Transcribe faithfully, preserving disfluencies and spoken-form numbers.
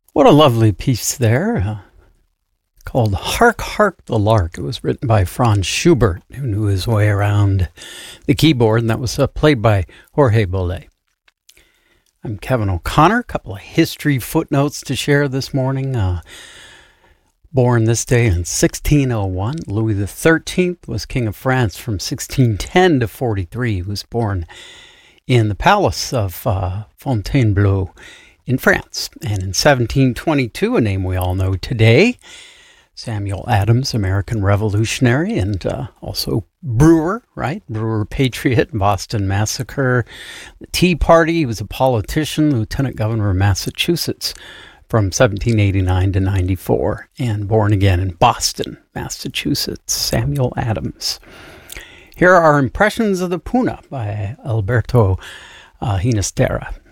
What a lovely piece there, uh, called Hark, Hark the Lark. It was written by Franz Schubert, who knew his way around the keyboard, and that was uh, played by Jorge Bolet. I'm Kevin O'Connor. A couple of history footnotes to share this morning. Uh, born this day in sixteen oh one, Louis the thirteenth was King of France from sixteen ten to forty-three. He was born in the palace of uh, Fontainebleau in France. And in seventeen twenty-two, a name we all know today, Samuel Adams, American revolutionary, and uh, also brewer, right? Brewer patriot, Boston Massacre, the Tea Party. He was a politician, lieutenant governor of Massachusetts from seventeen eighty-nine to ninety-four, and born again in Boston, Massachusetts, Samuel Adams. Here are Impressions of the Puna by Alberto uh, Ginastera.